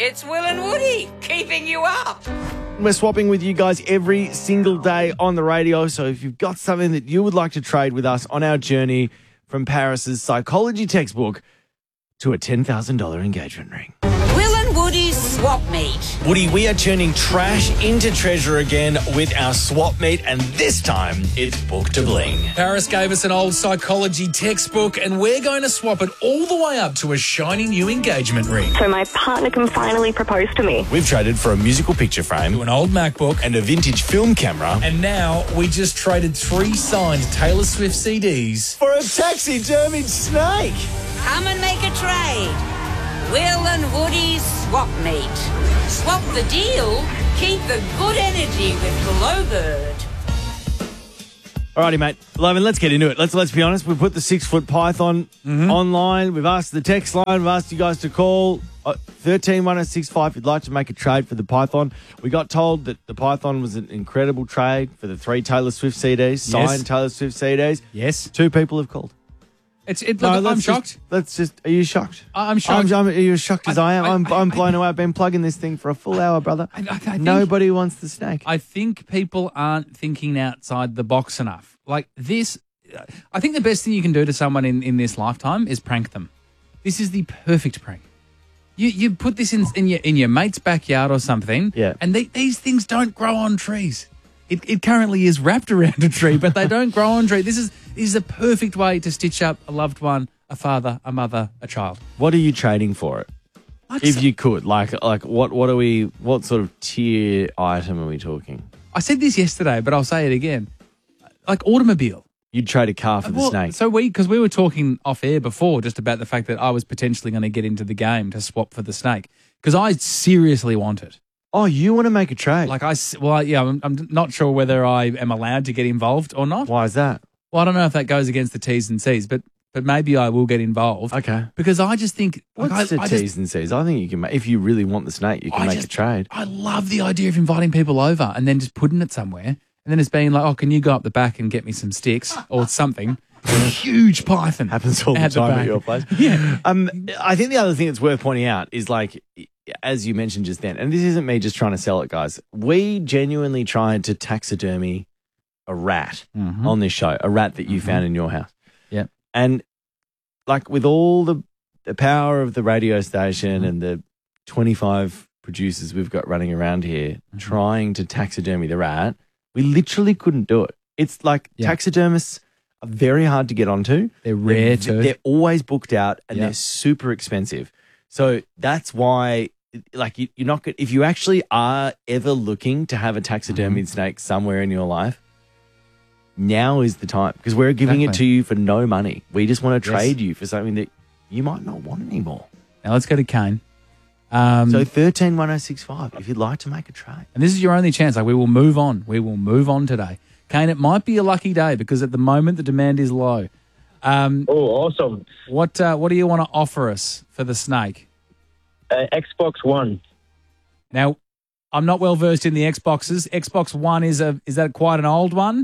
It's Will and Woody keeping you up. We're swapping with you guys every single day on the radio. So if you've got something that you would like to trade with us on our journey from Paris's psychology textbook to a $10,000 engagement ring. Will and Woody's swap meet. Woody, we are turning trash into treasure again with our swap meet, and this time it's book to bling. Paris gave us an old psychology textbook, and we're going to swap it all the way up to a shiny new engagement ring. So my partner can finally propose to me. We've traded for a musical picture frame, To an old MacBook, and a vintage film camera, and now we just traded 3 signed Taylor Swift CDs. for a taxidermied snake. Come and make a trade. Will and Woody's swap meet. Swap the deal, keep the good energy with Glowbird. Alrighty, mate. Lovan, let's get into it. Let's be honest. We've put the 6-foot python online. We've asked the text line. We've asked you guys to call 131065 if you'd like to make a trade for the python. We got told that the python was an incredible trade for the 3 Taylor Swift CDs, signed Taylor Swift CDs. Yes. 2 people have called. I'm shocked. Are you shocked? I'm shocked. Are you as shocked as I am? I'm blown away. I've been plugging this thing for a full hour, brother. I think- Nobody wants the snake. I think people aren't thinking outside the box enough. Like this, I think the best thing you can do to someone in this lifetime is prank them. This is the perfect prank. You put this in your mate's backyard or something, Yeah. and these things don't grow on trees. It currently is wrapped around a tree, but they don't grow on trees. This is a perfect way to stitch up a loved one, a father, a mother, a child. What are you trading for it? If you could, like what sort of tier item are we talking? I said this yesterday, but I'll say it again. Like automobile. You'd trade a car for the snake. So because we were talking off air before just about the fact that I was potentially going to get into the game to swap for the snake because I seriously want it. Oh, you want to make a trade? I'm not sure whether I am allowed to get involved or not. Why is that? Well, I don't know if that goes against the T's and C's, but maybe I will get involved. Okay. Because I just think What's the T's and C's? I think you can make, if you really want the snake, you can make a trade. I love the idea of inviting people over and then just putting it somewhere and then it's being like, oh, can you go up the back and get me some sticks or something? A huge python. Happens all the time at your place. Yeah. I think the other thing that's worth pointing out is like, as you mentioned just then, and this isn't me just trying to sell it, guys. We genuinely tried to taxidermy a rat on this show, a rat that you found in your house. Yeah. And like with all the power of the radio station and the 25 producers we've got running around here trying to taxidermy the rat, we literally couldn't do it. It's like taxidermists are very hard to get onto. They're rare too. They're always booked out and they're super expensive. So that's why, like, you're not good. If you actually are ever looking to have a taxidermied snake somewhere in your life, now is the time because we're giving it to you for no money. We just want to trade you for something that you might not want anymore. Now let's go to Kane. So 131065 if you'd like to make a trade. And this is your only chance. Like we will move on. We will move on today. Kane, it might be a lucky day because at the moment the demand is low. Awesome. What do you want to offer us for the snake? Xbox One. Now, I'm not well versed in the Xboxes. Xbox One is that quite an old one?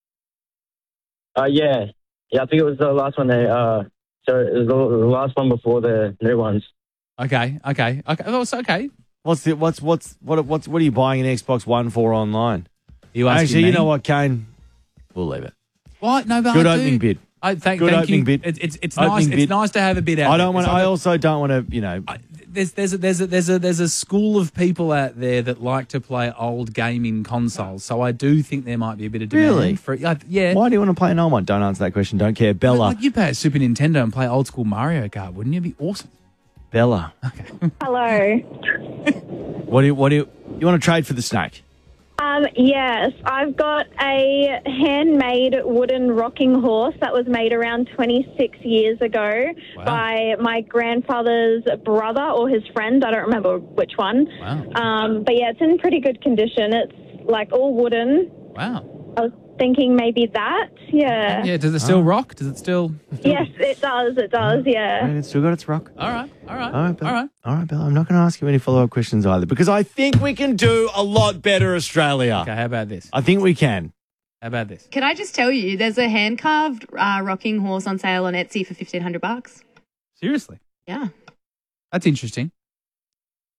Yeah. I think it was the last one. So it was the last one before the new ones. Okay. Oh, it's okay. What are you buying an Xbox One for online? You Actually, you know what, Kane? We'll leave it. What? No, but Good I opening do. bid. Thank opening you. bid. It's Opening nice. bid. It's nice to have a bid out. I also don't want to. There's a school of people out there that like to play old gaming consoles. So I do think there might be a bit of demand Really? for it. Yeah. Why do you want to play an old one? Don't answer that question. Don't care. Bella. Like you'd pay a Super Nintendo and play old school Mario Kart, wouldn't you? It'd be awesome. Bella. Hello. What do you want to trade for the snake? Yes, I've got a handmade wooden rocking horse that was made around 26 years ago by my grandfather's brother or his friend. I don't remember which one. Wow. But yeah, it's in pretty good condition. It's like all wooden. Wow. I was thinking maybe that. Yeah. Yeah. Does it still rock? Does it still? Yes, it does. It does. Yeah. It's still got its rock. All right, Bella. All right, Bella. I'm not going to ask you any follow-up questions either because I think we can do a lot better, Australia. Okay. How about this? I think we can. How about this? Can I just tell you, there's a hand-carved rocking horse on sale on Etsy for $1,500. Seriously? Yeah. That's interesting.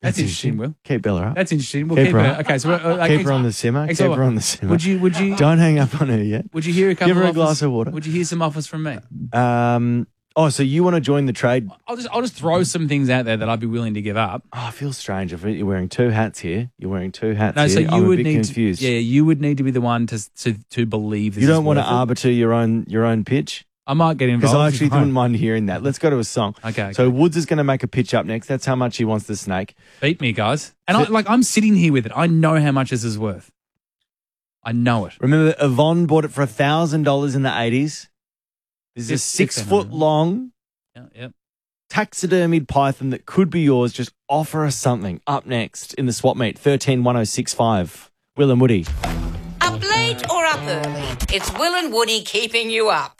That's interesting, Will. Keep Bella up. That's interesting. We'll Keep keep her her. up. Okay, so Keep her on the simmer. Keep her on the simmer. Would you? Don't hang up on her yet. Would you hear a couple? Give her a of glass offers? of water. Would you hear some offers from me? So you want to join the trade? I'll just throw some things out there that I'd be willing to give up. Oh, I feel strange. You're wearing two hats here. You're wearing two hats No, here. so you I'm would a bit need confused. you would need to be the one to believe this. You don't is want to worth it. arbiter your own pitch? I might get involved. Because I actually wouldn't mind hearing that. Let's go to a song. Okay. So Woods is going to make a pitch up next. That's how much he wants the snake. Beat me, guys. And I'm sitting here with it. I know how much this is worth. I know it. Remember, Yvonne bought it for $1,000 in the 80s. This is a 6 foot long Yep. taxidermied python that could be yours. Just offer us something. Up next in the swap meet, 131065. Will and Woody. Up late or up early, it's Will and Woody keeping you up.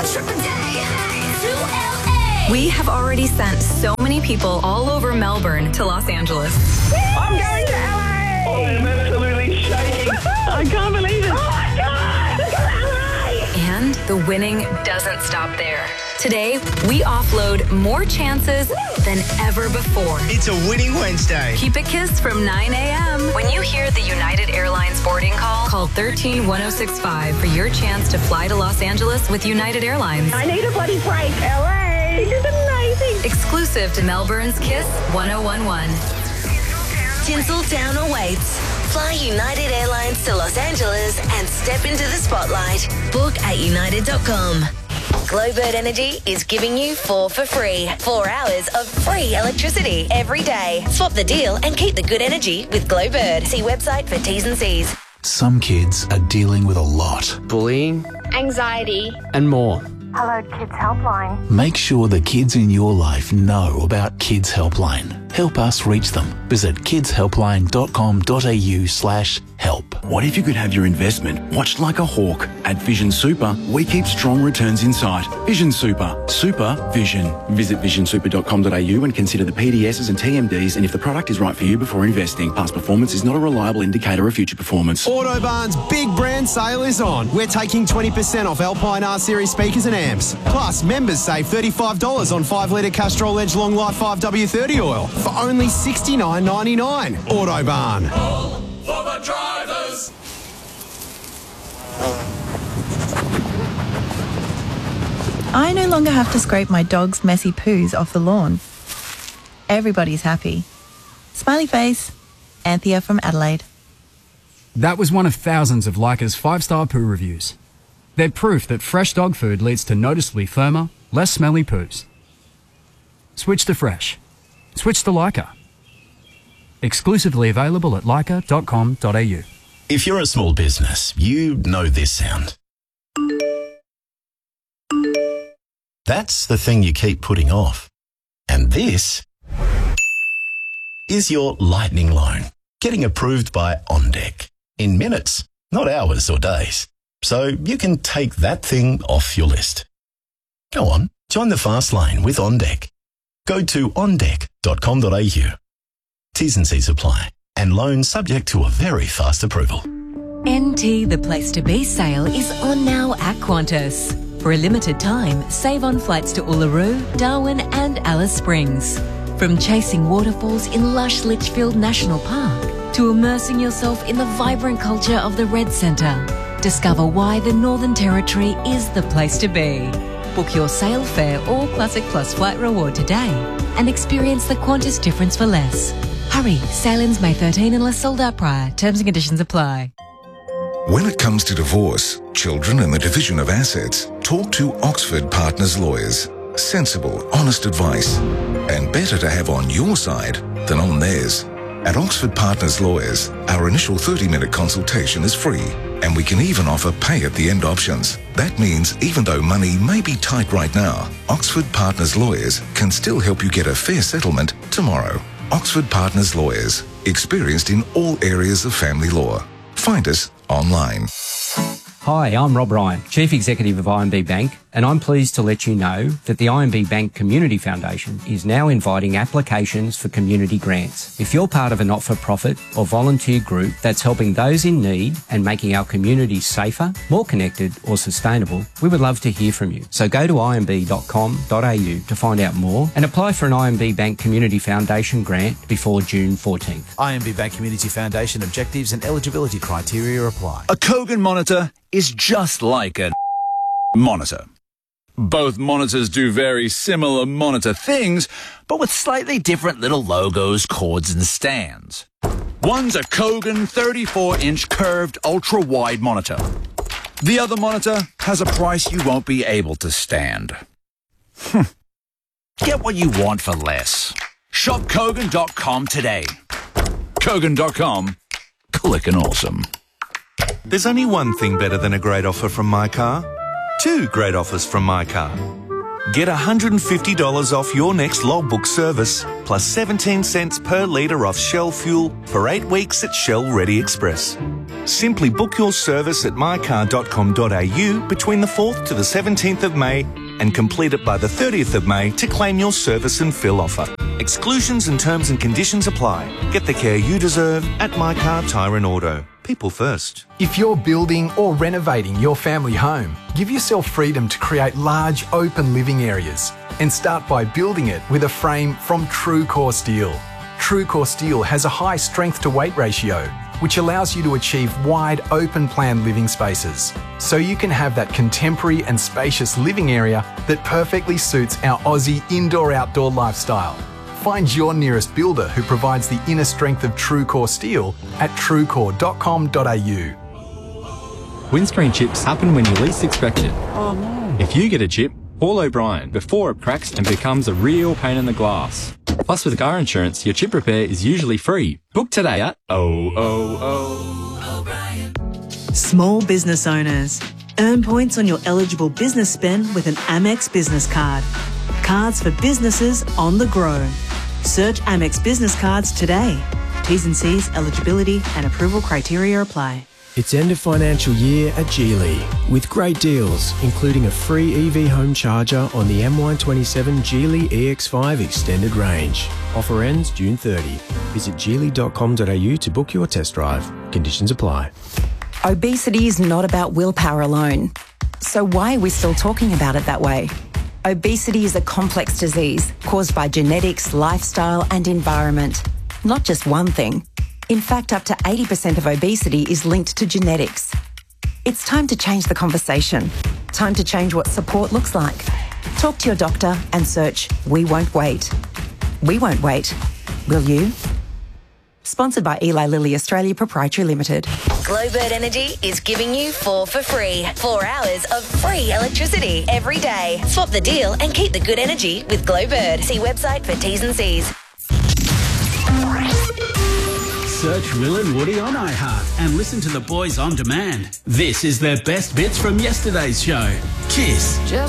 We have already sent so many people all over Melbourne to Los Angeles. I'm going to LA! Oh, I'm absolutely shaking. I can't believe it. Oh, my God! LA! And the winning doesn't stop there. Today, we offload more chances than ever before. It's a winning Wednesday. Keep it kissed from 9 a.m. When you hear the United Airlines boarding call 131065 for your chance to fly to Los Angeles with United Airlines. I need a bloody break. LA! This is amazing. Exclusive to Melbourne's Kiss 1011. Tinseltown awaits. Fly United Airlines to Los Angeles and step into the spotlight. Book at united.com. Glowbird Energy is giving you 4 for free. 4 hours of free electricity every day. Swap the deal and keep the good energy with Glowbird. See website for T's and C's. Some kids are dealing with a lot. Bullying, anxiety, and more. Hello, Kids Helpline. Make sure the kids in your life know about Kids Helpline. Help us reach them. Visit kidshelpline.com.au/help. What if you could have your investment watched like a hawk? At Vision Super, we keep strong returns in sight. Vision Super. Super Vision. Visit visionsuper.com.au and consider the PDSs and TMDs and if the product is right for you before investing. Past performance is not a reliable indicator of future performance. Autobarn's big brand sale is on. We're taking 20% off Alpine R-Series speakers and amps. Plus, members save $35 on 5-litre Castrol Edge Long Life 5W30 oil for only $69.99. Autobarn. For the drivers. I no longer have to scrape my dog's messy poos off the lawn. Everybody's happy. Smiley face. Anthea from Adelaide. That was one of thousands of Leica's 5-star poo reviews. They're proof that fresh dog food leads to noticeably firmer, less smelly poos. Switch to fresh. Switch to Leica. Exclusively available at leica.com.au. If you're a small business, you know this sound. That's the thing you keep putting off. And this is your lightning loan, getting approved by OnDeck in minutes, not hours or days. So you can take that thing off your list. Go on, join the fast lane with OnDeck. Go to ondeck.com.au. T's and C's apply, and loan subject to a very fast approval. NT The Place to Be sale is on now at Qantas. For a limited time, save on flights to Uluru, Darwin and Alice Springs. From chasing waterfalls in lush Litchfield National Park to immersing yourself in the vibrant culture of the Red Centre. Discover why the Northern Territory is the place to be. Book your sail fare or Classic Plus flight reward today and experience the Qantas difference for less. Hurry, sail-ins May 13 unless sold out prior. Terms and conditions apply. When it comes to divorce, children and the division of assets, talk to Oxford Partners Lawyers. Sensible, honest advice. And better to have on your side than on theirs. At Oxford Partners Lawyers, our initial 30-minute consultation is free, and we can even offer pay-at-the-end options. That means even though money may be tight right now, Oxford Partners Lawyers can still help you get a fair settlement tomorrow. Oxford Partners Lawyers, experienced in all areas of family law. Find us online. Hi, I'm Rob Ryan, Chief Executive of IMB Bank, and I'm pleased to let you know that the IMB Bank Community Foundation is now inviting applications for community grants. If you're part of a not-for-profit or volunteer group that's helping those in need and making our communities safer, more connected or sustainable, we would love to hear from you. So go to imb.com.au to find out more and apply for an IMB Bank Community Foundation grant before June 14th. IMB Bank Community Foundation objectives and eligibility criteria apply. A Kogan monitor is just like a monitor. Both monitors do very similar monitor things, but with slightly different little logos, cords, and stands. One's a Kogan 34-inch curved ultra-wide monitor. The other monitor has a price you won't be able to stand. Get what you want for less. Shop Kogan.com today. Kogan.com. Click and awesome. There's only one thing better than a great offer from My Car. Two great offers from My Car. Get $150 off your next logbook service, plus 17 cents per litre off Shell fuel for 8 weeks at Shell Ready Express. Simply book your service at mycar.com.au between the 4th to the 17th of May and complete it by the 30th of May to claim your service and fill offer. Exclusions and terms and conditions apply. Get the care you deserve at My Car Tyre and Auto. People first. If you're building or renovating your family home, give yourself freedom to create large open living areas and start by building it with a frame from TrueCore Steel. TrueCore Steel has a high strength to weight ratio, which allows you to achieve wide open plan living spaces, so you can have that contemporary and spacious living area that perfectly suits our Aussie indoor-outdoor lifestyle. Find your nearest builder who provides the inner strength of TrueCore Steel at truecore.com.au. Windscreen chips happen when you least expect it. Oh no. If you get a chip, call O'Brien before it cracks and becomes a real pain in the glass. Plus, with car insurance, your chip repair is usually free. Book today at O'Brien. Small business owners. Earn points on your eligible business spend with an Amex business card. Cards for businesses on the grow. Search Amex Business Cards today. T's and C's, eligibility and approval criteria apply. It's end of financial year at Geely with great deals, including a free EV home charger on the MY27 Geely EX5 extended range. Offer ends June 30. Visit geely.com.au to book your test drive. Conditions apply. Obesity is not about willpower alone. So why are we still talking about it that way? Obesity is a complex disease caused by genetics, lifestyle and environment. Not just one thing. In fact, up to 80% of obesity is linked to genetics. It's time to change the conversation. Time to change what support looks like. Talk to your doctor and search We Won't Wait. We won't wait. Will you? Sponsored by Eli Lilly Australia Proprietary Limited. Glowbird Energy is giving you 4 for free. 4 hours of free electricity every day. Swap the deal and keep the good energy with Glowbird. See website for T's and C's. Search Will and Woody on iHeart and listen to the boys on demand. This is their best bits from yesterday's show. Kiss.